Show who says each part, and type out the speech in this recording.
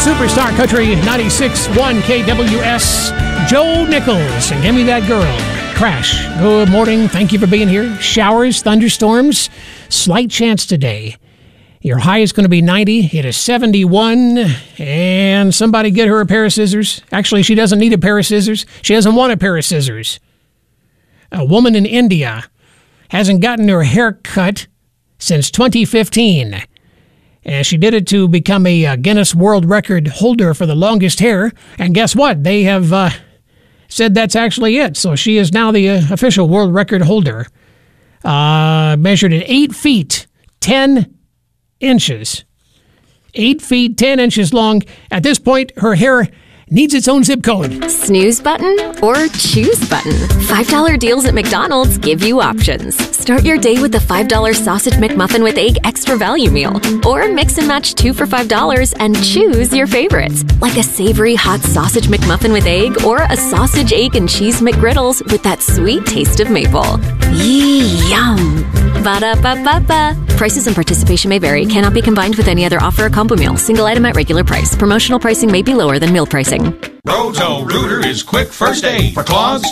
Speaker 1: Superstar Country 96.1 KWS, Joe Nichols, and Give Me That Girl. Crash, good morning. Thank you for being here. Showers, thunderstorms, slight chance today. Your high is going to be 90. It is 71. And somebody get her a pair of scissors. Actually, she doesn't need a pair of scissors. She doesn't want a pair of scissors. A woman in India hasn't gotten her hair cut since 2015. And she did it to become a Guinness World Record holder for the longest hair. And guess what? They have said that's actually it. So she is now the official world record holder. Measured at 8 feet, 10 inches. 8 feet, 10 inches long. At this point, her hair needs its own zip code.
Speaker 2: Snooze button or choose button? $5 deals at McDonald's give you options. Start your day with the $5 Sausage McMuffin with Egg Extra Value Meal. Or mix and match 2 for $5 and choose your favorites. Like a savory hot Sausage McMuffin with egg or a Sausage, egg, and cheese McGriddles with that sweet taste of maple. Yum! Ba-da-ba-ba-ba. Prices and participation may vary. Cannot be combined with any other offer or combo meal. Single item at regular price. Promotional pricing may be lower than meal pricing.
Speaker 3: Roto-Rooter is quick first aid for clogs,